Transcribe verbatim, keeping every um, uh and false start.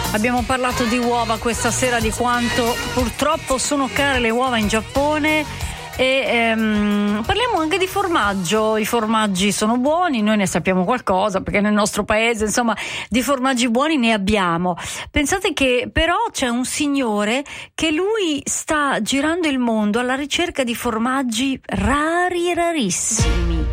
Abbiamo parlato di uova questa sera, di quanto purtroppo sono care le uova in Giappone, e ehm, parliamo anche di formaggio. I formaggi sono buoni, noi ne sappiamo qualcosa perché nel nostro paese insomma di formaggi buoni ne abbiamo. Pensate che però c'è un signore che lui sta girando il mondo alla ricerca di formaggi rari e rarissimi.